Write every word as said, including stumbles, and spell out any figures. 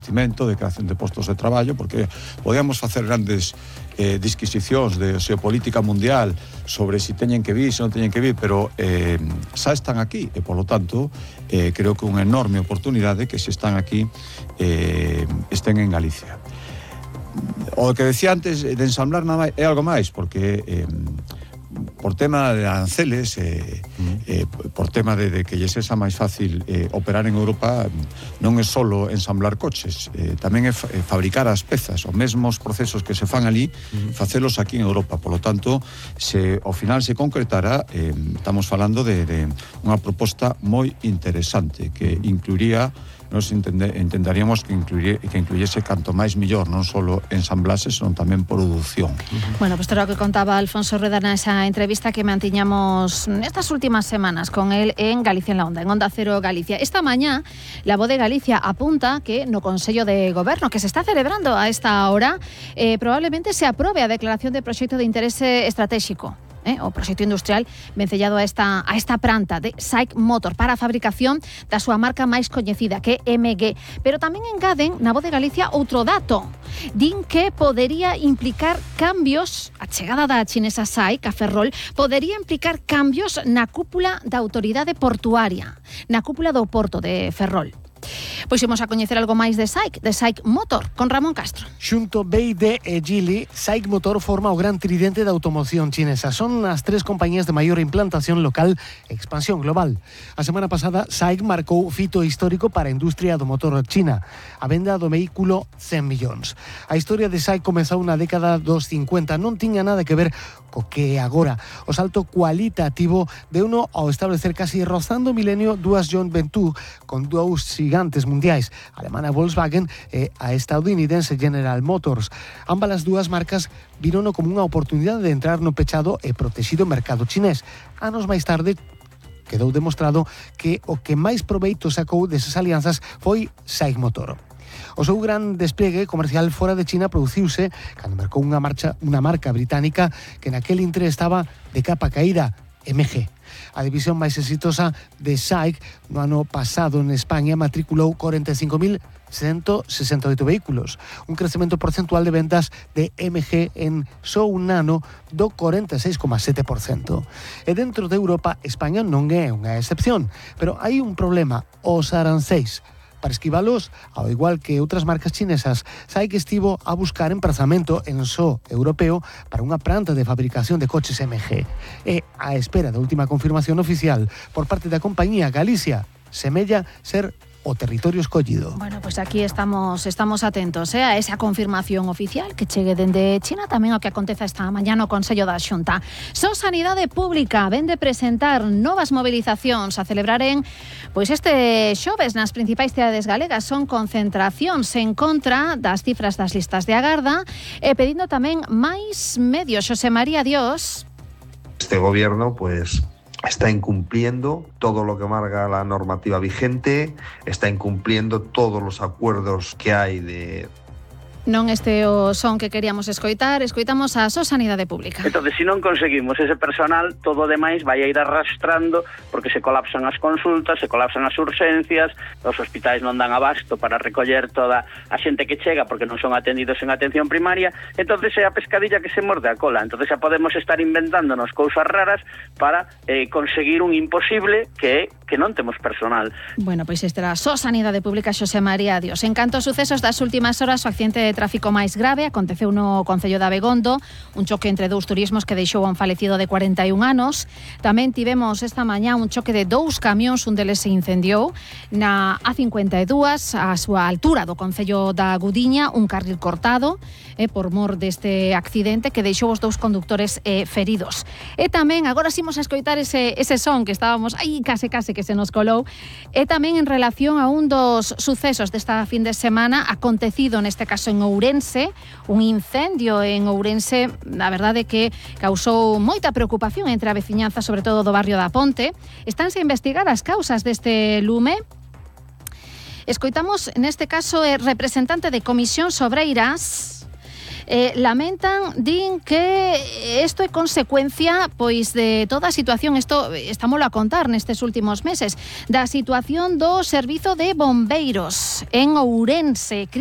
crecemento, de creación de postos de traballo, porque podíamos facer grandes eh, disquisicións de xeopolítica mundial sobre si teñen que vir, se non teñen que vir, pero eh, xa están aquí, e polo tanto eh, creo que unha enorme oportunidade que se están aquí eh, estén en Galicia. O que decía antes de ensamblar nada máis, é algo máis, porque eh, por tema de aranceles, eh, eh, por tema de, de que lles sexa máis fácil eh, operar en Europa, non é solo ensamblar coches, eh, tamén é fa- fabricar as pezas, os mesmos procesos que se fan ali, facelos aquí en Europa. Por lo tanto, se ao final se concretara, eh, estamos falando de, de unha proposta moi interesante que incluiría, nos entende, entenderíamos que, incluye, que incluyese canto máis millor, non solo ensamblaxe, senón tamén produción. Uh-huh. Bueno, pues todo lo que contaba Alfonso Rueda nesa entrevista que mantiñamos estas últimas semanas con él en Galicia en la Onda, en Onda Cero Galicia. Esta mañá, la Voz de Galicia apunta que no Consello de Goberno, que se está celebrando a esta hora, eh, probablemente se aprobe a declaración de proxecto de interese estratégico. Eh, o proxecto industrial vencellado a esta, a esta planta de SAIC Motor para a fabricación da súa marca máis coñecida, que é M G. Pero tamén engaden na Voz de Galicia outro dato. Din que podería implicar cambios, a chegada da chinesa SAIC a Ferrol, podería implicar cambios na cúpula da autoridade portuaria, na cúpula do porto de Ferrol. Pois imos a coñecer algo máis de SAIC, de SAIC Motor, con Ramón Castro. Xunto B Y D e Geely, SAIC Motor forma o gran tridente da automoción chinesa. Son as tres compañías de maior implantación local e expansión global. A semana pasada, SAIC marcou fito histórico para a industria do motor china, a venda do vehículo cen millóns. A historia de SAIC comezou na década dos cincuenta, non tiña nada que ver co que agora. O salto cualitativo de uno ao establecer casi rozando o milenio dúas joint venture con dous gigantes mundiais, a alemana Volkswagen e a estadounidense General Motors. Ambas as dúas marcas virono como unha oportunidade de entrar no pechado e protegido mercado chinés. Anos máis tarde, quedou demostrado que o que máis proveito sacou desas alianzas foi SAIC Motor. O seu gran despliegue comercial fora de China produciuse cando mercou unha marcha unha marca británica que naquel intre estaba de capa caída, M G. A división máis exitosa de SAIC no ano pasado en España matriculou cuarenta e cinco mil ciento sesenta e oito vehículos, un crecemento porcentual de ventas de M G en só un ano do cuarenta e seis coma sete por cento. E dentro de Europa, España non é unha excepción, pero hai un problema, os arancéis. Para esquivalos, ao igual que outras marcas chinesas, SAIC estivo a buscar emprazamento en só europeo para unha planta de fabricación de coches M G. E, á espera da última confirmación oficial por parte da compañía Galicia, semella ser o territorio escollido. Bueno, pues aquí estamos estamos atentos eh, a esa confirmación oficial que chegue dende China, tamén o que aconteza esta mañá no Consello da Xunta. Só Sanidade Pública ven de presentar novas mobilizacións a celebrar en pois este xoves nas principais cidades galegas. Son concentracións en contra das cifras das listas de agarda e pedindo tamén máis medios. Xosé María Dios. Este gobierno, pues, está incumpliendo todo lo que marca la normativa vigente, está incumpliendo todos los acuerdos que hay de... Non este o son que queríamos escoitar, escoitamos a Só Sanidade Pública. Entón, se non conseguimos ese personal, todo o demais vai a ir arrastrando porque se colapsan as consultas, se colapsan as urxencias, os hospitais non dan abasto para recoller toda a xente que chega porque non son atendidos en atención primaria. Entón, é a pescadilla que se morde a cola. Entón, xa podemos estar inventándonos cousas raras para eh, conseguir un imposible que é que non temos personal. Bueno, pois este era Só Sanidade Pública, Xosé María Dios. En canto aos sucesos das últimas horas, o accidente de tráfico máis grave aconteceu no Concello de Abegondo, un choque entre dous turismos que deixou a un falecido de cuarenta e un anos. Tamén tivemos esta mañá un choque de dous camións, un deles se incendiou na A cincuenta e dúas, a súa altura do Concello da Gudiña, un carril cortado eh, por mor deste accidente que deixou os dous condutores eh, feridos. E tamén, agora ximos a escoitar ese, ese son que estábamos aí case case que se nos colou, e tamén en relación a un dos sucesos desta fin de semana acontecido neste caso en Ourense, un incendio en Ourense, a verdade que causou moita preocupación entre a veciñanza, sobre todo do barrio da Ponte. Estánse a investigar as causas deste lume. Escoitamos neste caso é representante de Comisións Obreiras Eh, lamentan, din que isto é consecuencia pois de toda a situación, isto estámoslo a contar nestes últimos meses, da situación do servizo de bombeiros en Ourense.